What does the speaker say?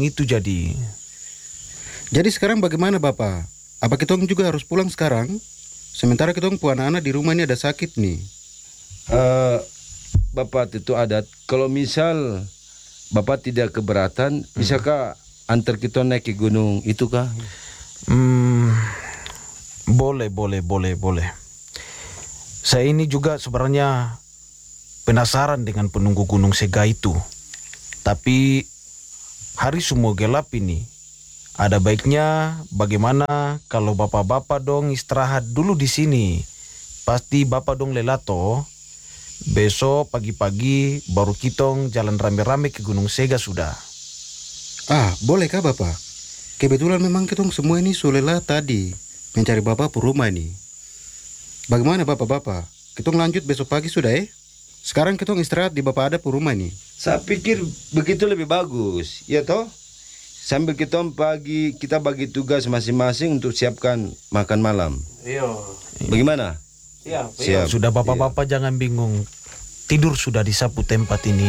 itu jadi. Jadi sekarang bagaimana Bapak? Apa kitong juga harus pulang sekarang? Sementara kitong pu anak-anak di rumah ini ada sakit nih. Bapak itu adat. Kalau misal Bapak tidak keberatan, bisakah antar kita naik ke gunung itu kah? Boleh. Saya ini juga sebenarnya penasaran dengan penunggu Gunung Sega itu. Tapi hari semua gelap ini. Ada baiknya bagaimana kalau bapak-bapak dong istirahat dulu di sini. Pasti bapak dong lelato. Besok pagi-pagi baru kitong jalan rame-rame ke Gunung Sega sudah. Bolehkah Bapak? Kebetulan memang kitong semua ini sulela tadi mencari Bapak pu rumah ini. Bagaimana Bapak-bapak? Kitong lanjut besok pagi sudah Sekarang kitong istirahat di Bapak ada pu rumah ini. Saya pikir begitu lebih bagus, ya toh? Sambil kita bagi tugas masing-masing untuk siapkan makan malam. Iya. Bagaimana? Sudah bapak-bapak jangan bingung. Tidur sudah di sapu tempat ini.